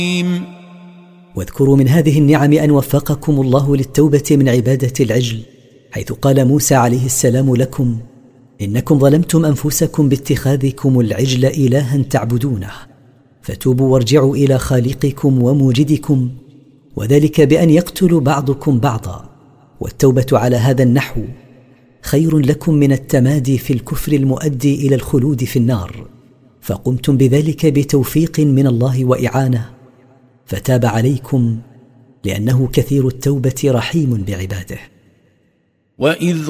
واذكروا من هذه النعم أن وفقكم الله للتوبة من عبادة العجل، حيث قال موسى عليه السلام لكم: إنكم ظلمتم أنفسكم باتخاذكم العجل إلها تعبدونه، فتوبوا وارجعوا إلى خالقكم وموجدكم، وذلك بأن يقتل بعضكم بعضا. والتوبة على هذا النحو خير لكم من التمادي في الكفر المؤدي إلى الخلود في النار، فقمتم بذلك بتوفيق من الله وإعانة، فتاب عليكم لأنه كثير التوبة رحيم بعباده. وإذ